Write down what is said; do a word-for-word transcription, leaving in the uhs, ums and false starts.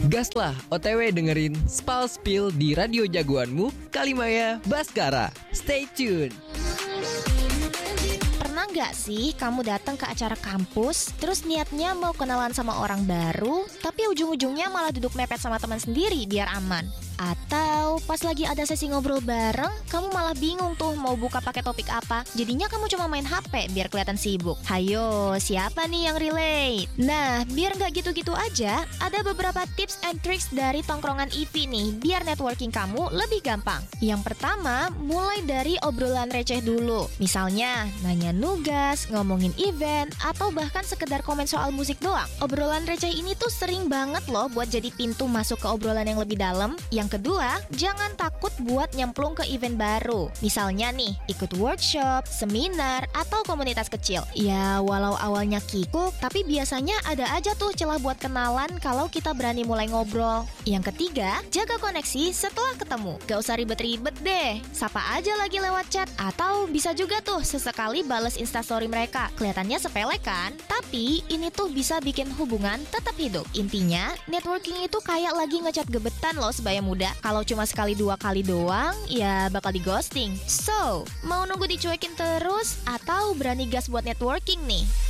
Gaslah O T W dengerin Spal Spill di radio jagoanmu, Kalimaya Baskara. Stay tune. Pernah nggak sih kamu datang ke acara kampus, terus niatnya mau kenalan sama orang baru, tapi ujung-ujungnya malah duduk mepet sama teman sendiri biar aman? Atau pas lagi ada sesi ngobrol bareng, kamu malah bingung tuh mau buka pakai topik apa. Jadinya kamu cuma main H P biar kelihatan sibuk. Hayo, siapa nih yang relate? Nah, biar nggak gitu-gitu aja, ada beberapa tips and tricks dari tongkrongan I V nih, biar networking kamu lebih gampang. Yang pertama, mulai dari obrolan receh dulu. Misalnya, nanya nugas, ngomongin event, atau bahkan sekedar komen soal musik doang. Obrolan receh ini tuh sering banget loh buat jadi pintu masuk ke obrolan yang lebih dalam. Yang kedua, jangan takut buat nyemplung ke event baru. Misalnya nih, ikut workshop, seminar, atau komunitas kecil. Ya, walau awalnya kikuk, tapi biasanya ada aja tuh celah buat kenalan kalau kita berani mulai ngobrol. Yang ketiga, jaga koneksi setelah ketemu. Gak usah ribet-ribet deh. Sapa aja lagi lewat chat. Atau bisa juga tuh sesekali bales instastory mereka. Kelihatannya sepele kan? Tapi ini tuh bisa bikin hubungan tetap hidup. Intinya, networking itu kayak lagi ngechat gebetan loh sebaya muda. Kalau cuma sekali dua kali doang, ya bakal di ghosting. So, mau nunggu dicuekin terus atau berani gas buat networking nih?